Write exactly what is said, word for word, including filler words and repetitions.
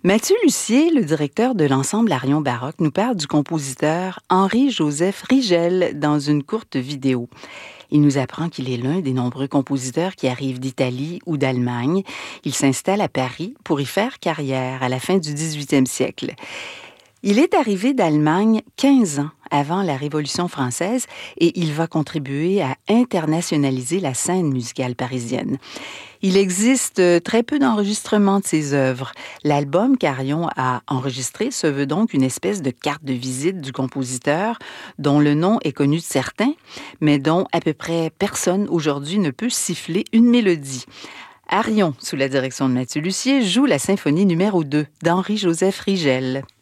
Mathieu Lussier, le directeur de l'ensemble Arion Baroque, nous parle du compositeur Henri-Joseph Rigel dans une courte vidéo. Il nous apprend qu'il est l'un des nombreux compositeurs qui arrivent d'Italie ou d'Allemagne. Il s'installe à Paris pour y faire carrière à la fin du dix-huitième siècle. Il est arrivé d'Allemagne quinze ans avant la Révolution française et il va contribuer à internationaliser la scène musicale parisienne. Il existe très peu d'enregistrements de ses œuvres. L'album qu'Arion a enregistré se veut donc une espèce de carte de visite du compositeur dont le nom est connu de certains, mais dont à peu près personne aujourd'hui ne peut siffler une mélodie. Arion, sous la direction de Mathieu Lussier, joue la symphonie numéro deux d'Henri-Joseph Rigel.